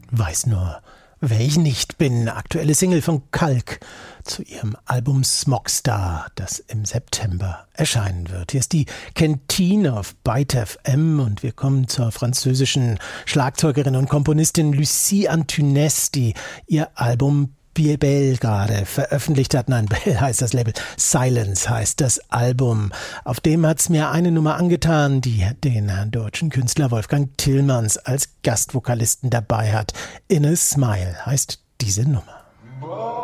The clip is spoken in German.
Weiß nur, wer ich nicht bin. Aktuelle Single von Kalk zu ihrem Album Smogstar, das im September erscheinen wird. Hier ist die Kentine auf Byte FM und wir kommen zur französischen Schlagzeugerin und Komponistin Lucie Antunes, die ihr Album Belle gerade veröffentlicht hat. Nein, Belle heißt das Label, Silence heißt das Album. Auf dem hat's mir eine Nummer angetan, die den deutschen Künstler Wolfgang Tillmans als Gastvokalisten dabei hat. In a Smile heißt diese Nummer.